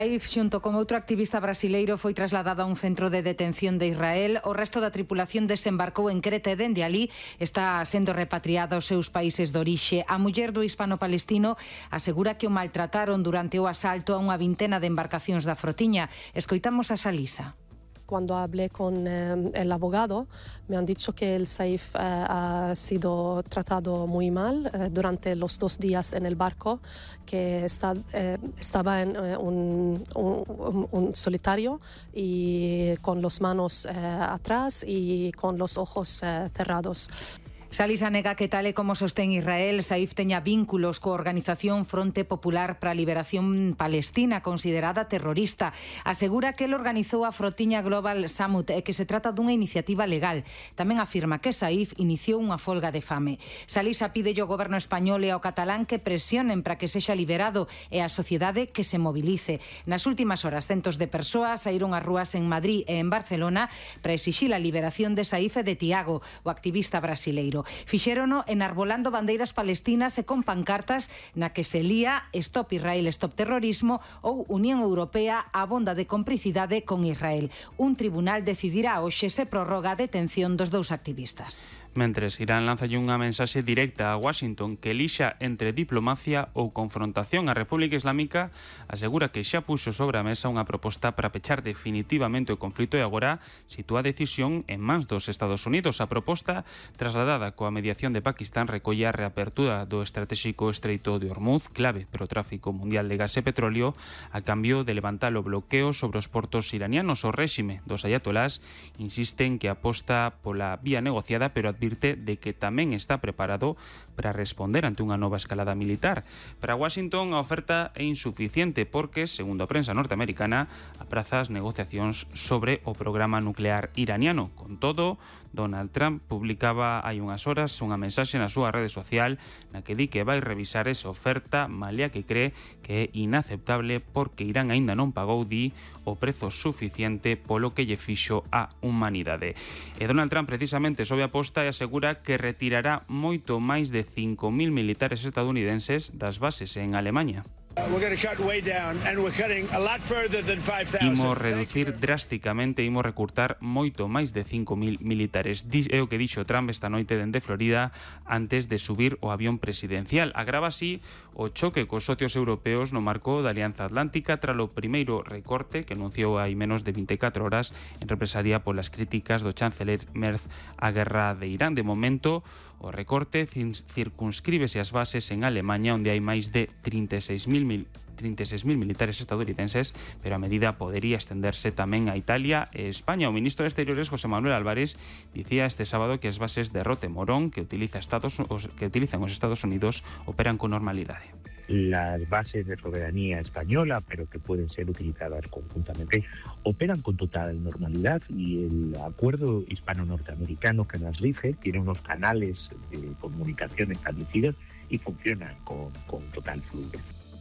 Saif, xunto con outro activista brasileiro, foi trasladado a un centro de detención de Israel. O resto da tripulación desembarcou en Creta e dende ali está sendo repatriado aos seus países de orixe. A muller do hispano-palestino asegura que o maltrataron durante o asalto a unha vintena de embarcacións da frotiña. Escoitamos a Salisa. Cuando hablé con el abogado, me han dicho que el Saif ha sido tratado muy mal durante los 2 días en el barco, que estaba en un solitario y con las manos atrás y con los ojos cerrados. Salisa nega que, tal e como sostén Israel, Saif teña vínculos coa organización Fronte Popular para a Liberación Palestina, considerada terrorista. Asegura que el organizou a frotiña Global Summit e que se trata dunha iniciativa legal. Tamén afirma que Saif iniciou unha folga de fame. Salisa pide ao goberno español e ao catalán que presionen para que sexa liberado e a sociedade que se movilice. Nas últimas horas, centos de persoas saíron ás rúas en Madrid e en Barcelona para exixir a liberación de Saif e de Tiago, o activista brasileiro. Fixérono enarbolando bandeiras palestinas e con pancartas na que se lía Stop Israel, Stop Terrorismo ou Unión Europea abonda de complicidade con Israel. Un tribunal decidirá hoxe se prorroga a detención dos 2 activistas. Mentres, Irán lanzalle unha mensaxe directa a Washington que elixa entre diplomacia ou confrontación. A República Islámica asegura que xa puxo sobre a mesa unha proposta para pechar definitivamente o conflito e agora sitúa a decisión en mans dos Estados Unidos. A proposta, trasladada coa mediación de Pakistán, recolle a reapertura do estratégico estreito de Hormuz, clave para o tráfico mundial de gas e petróleo, a cambio de levantar o bloqueo sobre os portos iranianos. O réxime dos ayatolás insiste en que aposta pola vía negociada, pero advirte de que tamén está preparado para responder ante unha nova escalada militar. Para Washington, a oferta é insuficiente porque, segundo a prensa norteamericana, apraza as negociacións sobre o programa nuclear iraniano. Con todo, Donald Trump publicaba hai unhas horas unha mensaxe na súa rede social na que di que vai revisar esa oferta, malia que cree que é inaceptable porque Irán aínda non pagou, di, o prezo suficiente polo que lle fixo a humanidade. E Donald Trump precisamente sobe a posta e asegura que retirará moito máis de 5.000 militares estadounidenses das bases en Alemaña. Imos reducir drásticamente, imos recurtar moito máis de 5.000 militares. É o que dixo Trump esta noite dende Florida antes de subir o avión presidencial. Agrava así o choque cos socios europeos no marco da Alianza Atlántica tras o primeiro recorte que anunciou hai menos de 24 horas en represalia polas críticas do chanceler Merz á guerra de Irán. De momento, o recorte circunscríbese as bases en Alemaña, onde hai máis de 36.000 militares estadounidenses, pero a medida podería estenderse tamén a Italia e España. O ministro de Exteriores, José Manuel Álvarez, dicía este sábado que as bases de Rote Morón que utilizan os Estados Unidos operan con normalidade. Las bases de soberanía española, pero que pueden ser utilizadas conjuntamente, operan con total normalidad y el acuerdo hispano-norteamericano que las dice tiene unos canales de comunicación establecidos y funcionan con total fluidez.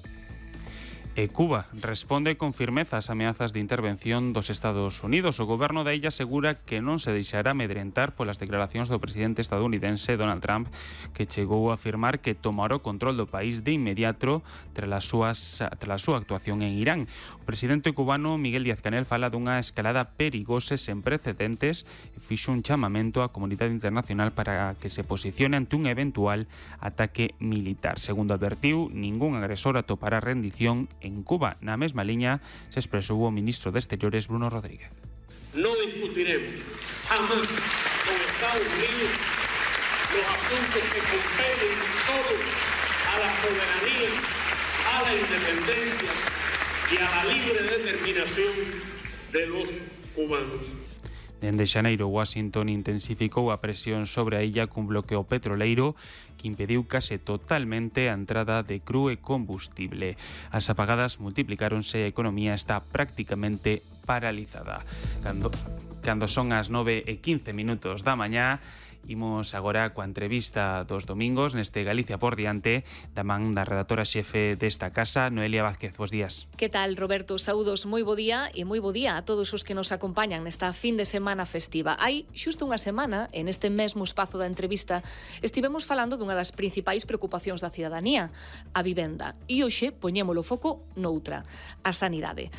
Cuba responde con firmeza ás ameazas de intervención dos Estados Unidos. O goberno da illa asegura que non se deixará amedrentar polas declaracións do presidente estadounidense Donald Trump, que chegou a afirmar que tomará o control do país de inmediato tras a súa actuación en Irán. O presidente cubano Miguel Díaz-Canel fala dunha escalada perigosa sen precedentes e fixo un chamamento á comunidade internacional para que se posicione ante un eventual ataque militar. Segundo advertiu, ningún agresor atopará rendición en Cuba. Na mesma liña se expresou o ministro de Exteriores Bruno Rodríguez. No discutiremos jamás con Estados Unidos los asuntos que competen solo a la soberanía, a la independencia y a la libre determinación de los cubanos. Dende xaneiro, Washington intensificou a presión sobre a illa cun bloqueo petroleiro que impediu case totalmente a entrada de cru e combustible. As apagadas multiplicáronse e a economía está prácticamente paralizada. Cando son as 9:15 da mañá, Imos agora coa entrevista dos domingos neste Galicia por diante da man da redactora xefe desta casa, Noelia Vázquez. Bos días. Que tal, Roberto? Saúdos, moi bo día e moi bo día a todos os que nos acompañan nesta fin de semana festiva. Hai xusto unha semana, en este mesmo espazo da entrevista, estivemos falando dunha das principais preocupacións da cidadanía, a vivenda. E hoxe poñémolo foco noutra, a sanidade.